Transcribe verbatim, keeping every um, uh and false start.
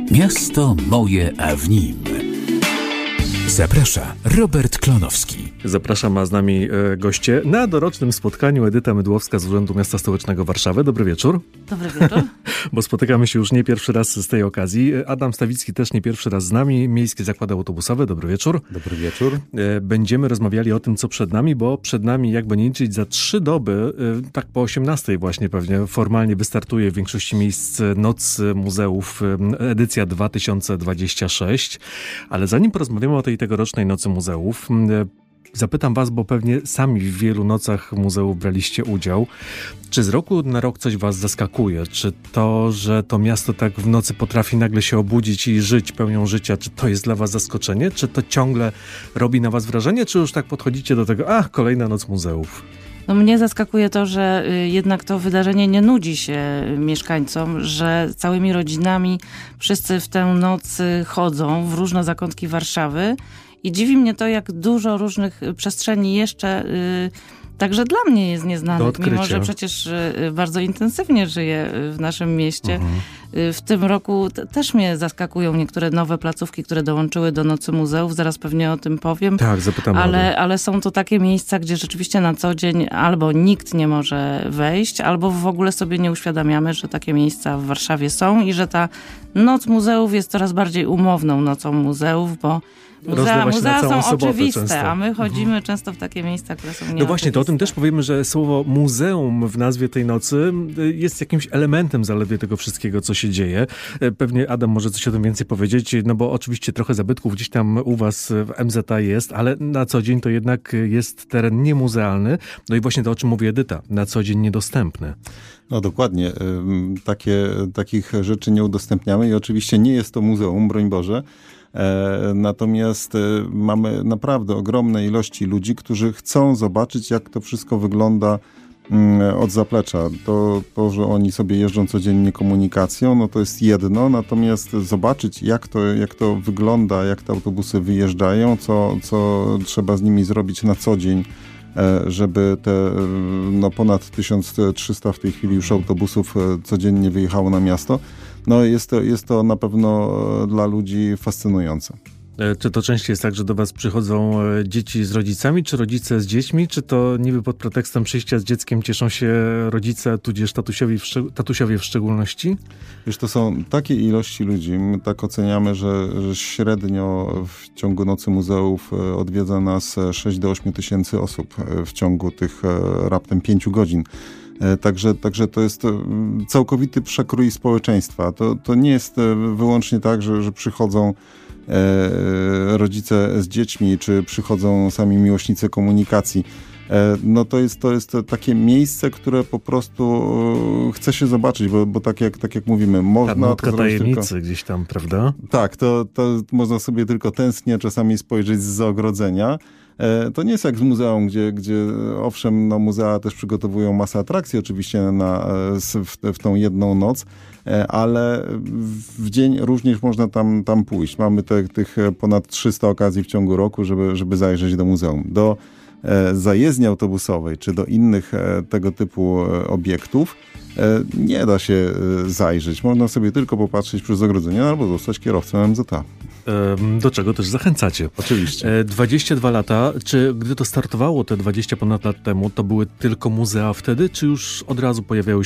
Miasto moje, a w nim. Zaprasza Robert Klonowski. Zapraszam, a z nami e, goście na dorocznym spotkaniu. Edyta Mydłowska z Urzędu Miasta Stołecznego Warszawy. Dobry wieczór. Dobry wieczór. Bo spotykamy się już nie pierwszy raz z tej okazji. Adam Stawicki też nie pierwszy raz z nami. Miejskie Zakłady Autobusowe. Dobry wieczór. Dobry wieczór. E, będziemy rozmawiali o tym, co przed nami, bo przed nami, jakby nie liczyć, za trzy doby, e, tak po osiemnastej właśnie pewnie, formalnie wystartuje w większości miejsc Noc Muzeów, e, edycja dwa tysiące dwadzieścia sześć. Ale zanim porozmawiamy o tej tegorocznej Nocy Muzeów, e, zapytam was, bo pewnie sami w wielu nocach muzeów braliście udział. Czy z roku na rok coś was zaskakuje? Czy to, że to miasto tak w nocy potrafi nagle się obudzić i żyć pełnią życia, czy to jest dla was zaskoczenie? Czy to ciągle robi na was wrażenie? Czy już tak podchodzicie do tego, a kolejna Noc Muzeów? No mnie zaskakuje to, że jednak to wydarzenie nie nudzi się mieszkańcom, że całymi rodzinami wszyscy w tę noc chodzą w różne zakątki Warszawy i dziwi mnie to, jak dużo różnych przestrzeni jeszcze y, także dla mnie jest nieznanych, mimo że przecież y, bardzo intensywnie żyję w naszym mieście. Mhm. Y, w tym roku t- też mnie zaskakują niektóre nowe placówki, które dołączyły do Nocy Muzeów. Zaraz pewnie o tym powiem. Tak, zapytam. Ale, ale są to takie miejsca, gdzie rzeczywiście na co dzień albo nikt nie może wejść, albo w ogóle sobie nie uświadamiamy, że takie miejsca w Warszawie są i że ta Noc Muzeów jest coraz bardziej umowną Nocą Muzeów, bo Muzea, muzea są oczywiste, często. A my chodzimy mhm. często w takie miejsca, które są nieoczywiste. No właśnie, to o tym też powiemy, że słowo muzeum w nazwie tej nocy jest jakimś elementem zaledwie tego wszystkiego, co się dzieje. Pewnie Adam może coś o tym więcej powiedzieć, no bo oczywiście trochę zabytków gdzieś tam u was w M Z A jest, ale na co dzień to jednak jest teren niemuzealny. No i właśnie to, o czym mówi Edyta, na co dzień niedostępny. No dokładnie. Takie, takich rzeczy nie udostępniamy i oczywiście nie jest to muzeum, broń Boże. Natomiast mamy naprawdę ogromne ilości ludzi, którzy chcą zobaczyć, jak to wszystko wygląda od zaplecza. To, to, że oni sobie jeżdżą codziennie komunikacją, no to jest jedno, natomiast zobaczyć, jak to, jak to wygląda, jak te autobusy wyjeżdżają, co, co trzeba z nimi zrobić na co dzień, żeby te no, ponad tysiąc trzysta w tej chwili już autobusów codziennie wyjechało na miasto. No jest to, jest to na pewno dla ludzi fascynujące. Czy to częściej jest tak, że do was przychodzą dzieci z rodzicami, czy rodzice z dziećmi? Czy to niby pod pretekstem przyjścia z dzieckiem cieszą się rodzice, tudzież tatusiowi w, tatusiowie w szczególności? Wiesz, to są takie ilości ludzi. My tak oceniamy, że, że średnio w ciągu Nocy Muzeów odwiedza nas sześć do ośmiu tysięcy osób w ciągu tych raptem pięciu godzin. Także, także to jest całkowity przekrój społeczeństwa. To, to nie jest wyłącznie tak, że, że przychodzą e, rodzice z dziećmi, czy przychodzą sami miłośnicy komunikacji. E, no to jest, to jest takie miejsce, które po prostu chce się zobaczyć, bo, bo tak, jak, tak jak mówimy, można... Ta nutka tajemnicy tylko... gdzieś tam, prawda? Tak, to, to można sobie tylko tęsknie czasami spojrzeć zza ogrodzenia. To nie jest jak z muzeum, gdzie, gdzie owszem, no, muzea też przygotowują masę atrakcji oczywiście na, w, w tą jedną noc, ale w dzień również można tam, tam pójść. Mamy te, tych ponad trzysta okazji w ciągu roku, żeby, żeby zajrzeć do muzeum. Do zajezdni autobusowej, czy do innych tego typu obiektów nie da się zajrzeć. Można sobie tylko popatrzeć przez ogrodzenie albo zostać kierowcą M Z A. Do czego też zachęcacie. Oczywiście. dwadzieścia dwa lata. Czy gdy to startowało te dwadzieścia ponad lat temu, to były tylko muzea wtedy, czy już od razu pojawiały się